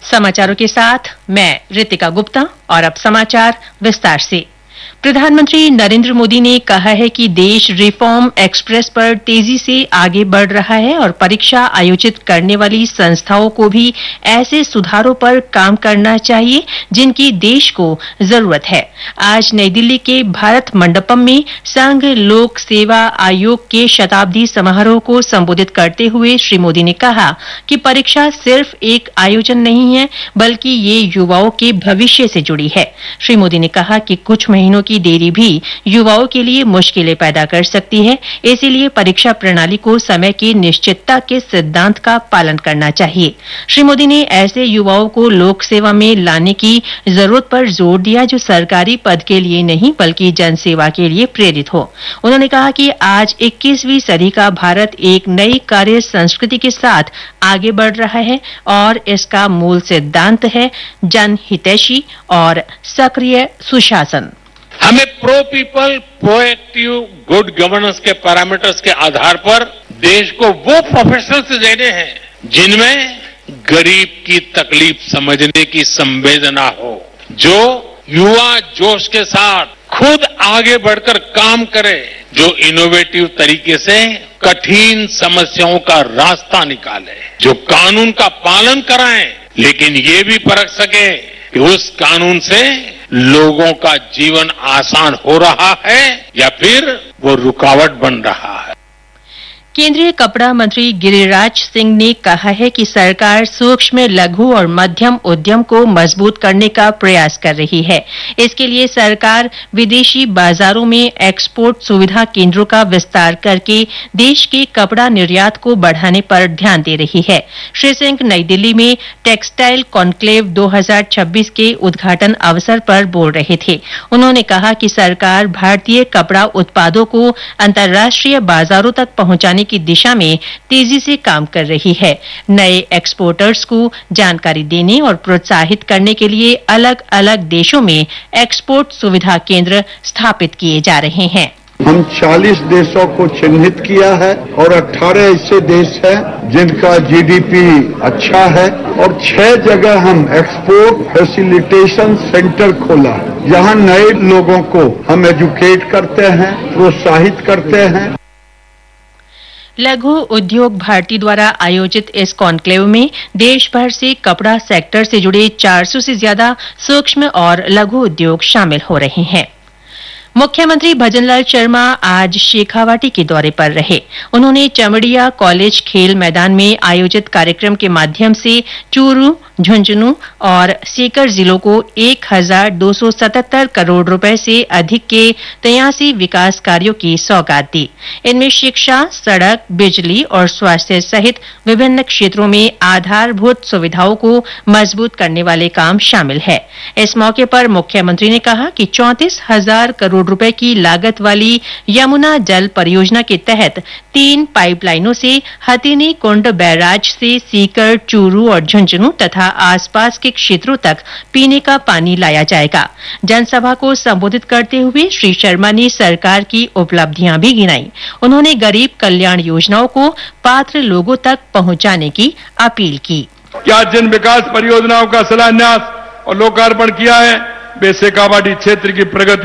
समाचारों के साथ मैं रितिका गुप्ता और अब समाचार विस्तार से। प्रधानमंत्री नरेंद्र मोदी ने कहा है कि देश रिफॉर्म एक्सप्रेस पर तेजी से आगे बढ़ रहा है और परीक्षा आयोजित करने वाली संस्थाओं को भी ऐसे सुधारों पर काम करना चाहिए जिनकी देश को जरूरत है। आज नई दिल्ली के भारत मंडपम में संघ लोक सेवा आयोग के शताब्दी समारोह को संबोधित करते हुए श्री मोदी ने कहा कि परीक्षा सिर्फ एक आयोजन नहीं है, बल्कि ये युवाओं के भविष्य से जुड़ी है। श्री मोदी ने कहा कि कुछ महीनों की देरी भी युवाओं के लिए मुश्किलें पैदा कर सकती है, इसीलिए परीक्षा प्रणाली को समय की निश्चितता के सिद्धांत का पालन करना चाहिए। श्री मोदी ने ऐसे युवाओं को लोक सेवा में लाने की जरूरत पर जोर दिया जो सरकारी पद के लिए नहीं बल्कि जनसेवा के लिए प्रेरित हो। उन्होंने कहा कि आज 21वीं सदी का भारत एक नई कार्य संस्कृति के साथ आगे बढ़ रहा है और इसका मूल सिद्धांत है जनहितैषी और सक्रिय सुशासन। हमें pro people proactive good governance के पैरामीटर्स के आधार पर देश को वो प्रोफेशनल्स देने हैं जिनमें गरीब की तकलीफ समझने की संवेदना हो, जो युवा जोश के साथ खुद आगे बढ़कर काम करे, जो इनोवेटिव तरीके से कठिन समस्याओं का रास्ता निकाले, जो कानून का पालन कराएं लेकिन ये भी परख सके कि उस कानून से लोगों का जीवन आसान हो रहा है या फिर वो रुकावट बन रहा है। केंद्रीय कपड़ा मंत्री गिरिराज सिंह ने कहा है कि सरकार सूक्ष्म, लघु और मध्यम उद्यम को मजबूत करने का प्रयास कर रही है। इसके लिए सरकार विदेशी बाजारों में एक्सपोर्ट सुविधा केंद्रों का विस्तार करके देश के कपड़ा निर्यात को बढ़ाने पर ध्यान दे रही है। श्री सिंह नई दिल्ली में टेक्सटाइल कॉन्क्लेव 2026 के उद्घाटन अवसर पर बोल रहे थे। उन्होंने कहा कि सरकार भारतीय कपड़ा उत्पादों को अंतर्राष्ट्रीय बाजारों तक पहुंचाने की दिशा में तेजी से काम कर रही है। नए एक्सपोर्टर्स को जानकारी देने और प्रोत्साहित करने के लिए अलग अलग देशों में एक्सपोर्ट सुविधा केंद्र स्थापित किए जा रहे हैं। हम 40 देशों को चिन्हित किया है और 18 ऐसे देश हैं जिनका जीडीपी अच्छा है और 6 जगह हम एक्सपोर्ट फैसिलिटेशन सेंटर खोला है, जहां नए लोगों को हम एजुकेट करते हैं, प्रोत्साहित करते हैं। लघु उद्योग भारती द्वारा आयोजित इस कॉन्क्लेव में देश भर से कपड़ा सेक्टर से जुड़े 400 से ज्यादा सूक्ष्म और लघु उद्योग शामिल हो रहे हैं। मुख्यमंत्री भजनलाल शर्मा आज शेखावाटी के दौरे पर रहे। उन्होंने चमड़िया कॉलेज खेल मैदान में आयोजित कार्यक्रम के माध्यम से चूरू, झुंझुनू और सीकर जिलों को 1277 करोड़ रुपए से अधिक के 83 विकास कार्यों की सौगात दी। इनमें शिक्षा, सड़क, बिजली और स्वास्थ्य सहित विभिन्न क्षेत्रों में आधारभूत सुविधाओं को मजबूत करने वाले काम शामिल है। इस मौके पर मुख्यमंत्री ने कहा कि 34,000 करोड़ रुपए की लागत वाली यमुना जल परियोजना के तहत 3 पाइपलाइनों से हथिनी कुंड बैराज से सीकर, चूरू और झुंझुनू तथा आसपास के क्षेत्रों तक पीने का पानी लाया जाएगा। जनसभा को संबोधित करते हुए श्री शर्मा ने सरकार की उपलब्धियां भी गिनाई। उन्होंने गरीब कल्याण योजनाओं को पात्र लोगों तक पहुंचाने की अपील की। क्या जिन विकास परियोजनाओं का शिलान्यास और लोकार्पण किया है, वे शेखावाटी क्षेत्र की प्रगति